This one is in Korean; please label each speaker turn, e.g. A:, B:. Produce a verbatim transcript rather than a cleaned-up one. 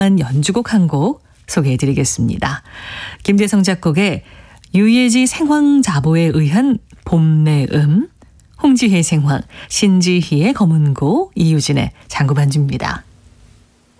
A: 연주곡 한 곡 소개해드리겠습니다. 김대성 작곡의 유예지 생황자보에 의한 봄내음, 홍지혜 생황, 신지희의 검은고, 이유진의 장구반주입니다.